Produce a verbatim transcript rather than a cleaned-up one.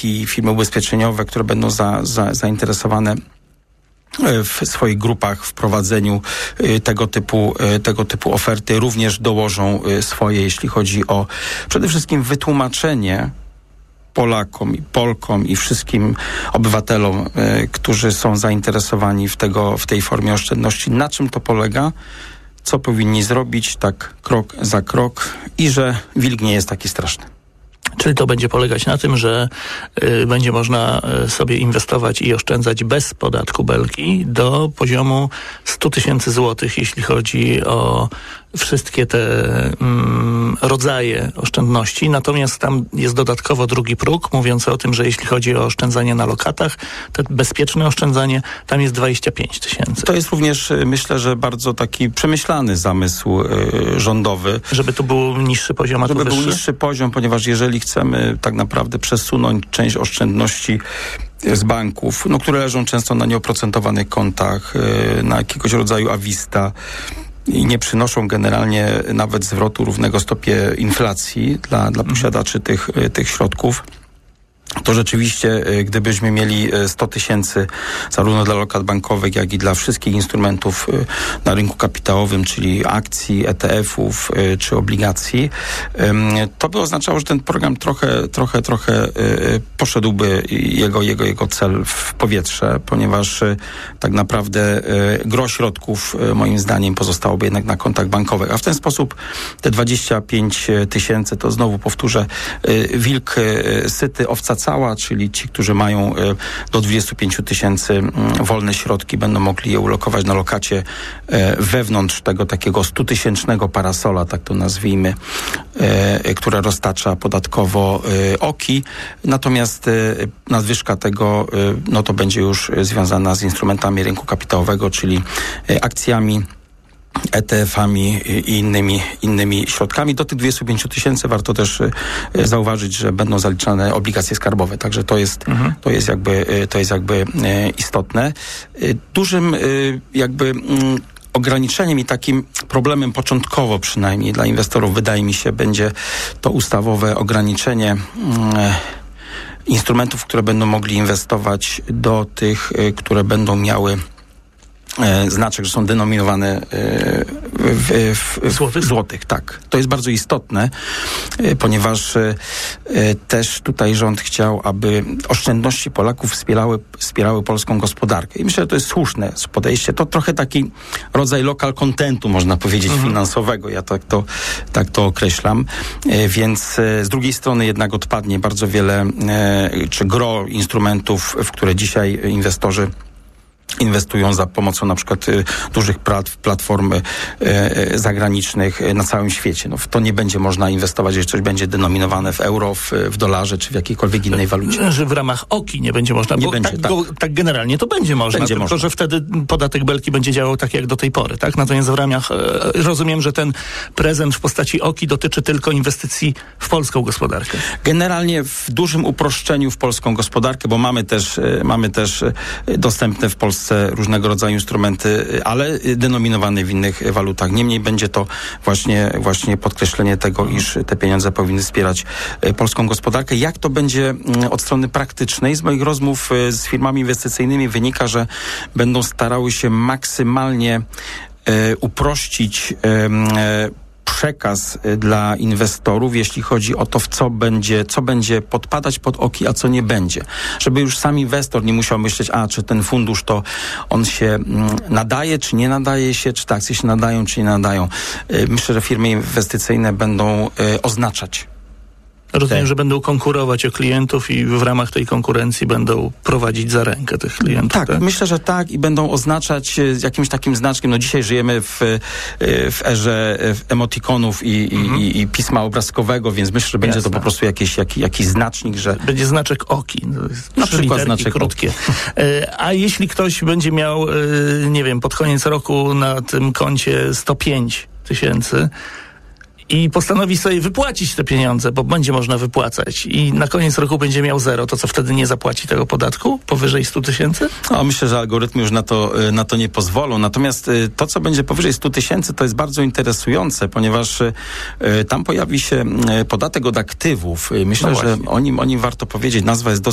banki, firmy ubezpieczeniowe, które będą za, za, zainteresowane w swoich grupach w prowadzeniu tego typu, tego typu oferty, również dołożą swoje, jeśli chodzi o przede wszystkim wytłumaczenie Polakom i Polkom i wszystkim obywatelom, którzy są zainteresowani w, tego, w tej formie oszczędności, na czym to polega, co powinni zrobić, tak krok za krok i że wilk nie jest taki straszny. Czyli to będzie polegać na tym, że y, będzie można y, sobie inwestować i oszczędzać bez podatku Belki do poziomu sto tysięcy złotych, jeśli chodzi o wszystkie te mm, rodzaje oszczędności. Natomiast tam jest dodatkowo drugi próg, mówiący o tym, że jeśli chodzi o oszczędzanie na lokatach, to bezpieczne oszczędzanie, tam jest dwadzieścia pięć tysięcy. To jest również, myślę, że bardzo taki przemyślany zamysł y, rządowy. Żeby tu był niższy poziom, a tu Żeby wyższy? był niższy poziom, ponieważ jeżeli chcemy tak naprawdę przesunąć część oszczędności z banków, no, które leżą często na nieoprocentowanych kontach, y, na jakiegoś rodzaju awista, i nie przynoszą generalnie nawet zwrotu równego stopie inflacji dla, dla posiadaczy tych, tych środków, to rzeczywiście, gdybyśmy mieli sto tysięcy zarówno dla lokat bankowych, jak i dla wszystkich instrumentów na rynku kapitałowym, czyli akcji, E T F-ów czy obligacji, to by oznaczało, że ten program trochę, trochę, trochę poszedłby jego, jego, jego cel w powietrze, ponieważ tak naprawdę gros środków, moim zdaniem, pozostałoby jednak na kontach bankowych. A w ten sposób te dwadzieścia pięć tysięcy, to znowu powtórzę, wilk syty, owca cała, czyli ci, którzy mają do dwudziestu pięciu tysięcy wolne środki, będą mogli je ulokować na lokacie wewnątrz tego takiego stutysięcznego parasola, tak to nazwijmy, które roztacza podatkowo O K I. Natomiast nadwyżka tego, no to będzie już związana z instrumentami rynku kapitałowego, czyli akcjami, E T F-ami i innymi, innymi środkami. Do tych dwudziestu pięciu tysięcy warto też e, zauważyć, że będą zaliczane obligacje skarbowe. Także to jest, mhm. to jest jakby, to jest jakby e, istotne. E, dużym e, jakby m, ograniczeniem i takim problemem początkowo przynajmniej dla inwestorów, wydaje mi się, będzie to ustawowe ograniczenie m, instrumentów, które będą mogli inwestować, do tych, e, które będą miały znaczek, że są denominowane w, w, w złotych? złotych. Tak. To jest bardzo istotne, ponieważ też tutaj rząd chciał, aby oszczędności Polaków wspierały, wspierały polską gospodarkę. I myślę, że to jest słuszne podejście. To trochę taki rodzaj local contentu, można powiedzieć, mhm. finansowego. Ja tak to, tak to określam. Więc z drugiej strony jednak odpadnie bardzo wiele, czy gro instrumentów, w które dzisiaj inwestorzy inwestują za pomocą na przykład y, dużych plat, platform y, y, zagranicznych y, na całym świecie. No, w to nie będzie można inwestować, jeżeli coś będzie denominowane w euro, w, w dolarze, czy w jakiejkolwiek innej walucie. Że w ramach O K I nie będzie można, nie bo będzie, tak, tak. Go, tak generalnie to będzie można, będzie tylko można. że wtedy podatek Belki będzie działał tak jak do tej pory, tak? Natomiast w ramach, e, rozumiem, że ten prezent w postaci O K I dotyczy tylko inwestycji w polską gospodarkę. Generalnie w dużym uproszczeniu w polską gospodarkę, bo mamy też, y, mamy też y, dostępne w Polsce różnego rodzaju instrumenty, ale denominowane w innych walutach. Niemniej będzie to właśnie, właśnie podkreślenie tego, iż te pieniądze powinny wspierać polską gospodarkę. Jak to będzie od strony praktycznej? Z moich rozmów z firmami inwestycyjnymi wynika, że będą starały się maksymalnie e, uprościć e, przekaz dla inwestorów, jeśli chodzi o to, w co będzie, co będzie podpadać pod O K I, a co nie będzie. Żeby już sam inwestor nie musiał myśleć, a czy ten fundusz to on się mm, nadaje, czy nie nadaje się, czy te akcje się nadają, czy nie nadają. Myślę, że firmy inwestycyjne będą y, oznaczać. Rozumiem, że będą konkurować o klientów i w ramach tej konkurencji będą prowadzić za rękę tych klientów. Tak, tak? myślę, że tak i będą oznaczać z jakimś takim znaczkiem. No dzisiaj żyjemy w, w erze emotikonów i, mhm. i, i pisma obrazkowego, więc myślę, że będzie Jasne. to po prostu jakiś, jakiś, jakiś znacznik, że... Będzie znaczek O K I. Na przykład znaczek krótkie. A jeśli ktoś będzie miał, nie wiem, pod koniec roku na tym koncie sto pięć tysięcy, i postanowi sobie wypłacić te pieniądze, bo będzie można wypłacać i na koniec roku będzie miał zero, to co wtedy nie zapłaci tego podatku powyżej stu tysięcy? No, myślę, że algorytmy już na to, na to nie pozwolą. Natomiast to, co będzie powyżej stu tysięcy, to jest bardzo interesujące, ponieważ y, tam pojawi się podatek od aktywów. Myślę, no że o nim, o nim warto powiedzieć. Nazwa jest dosyć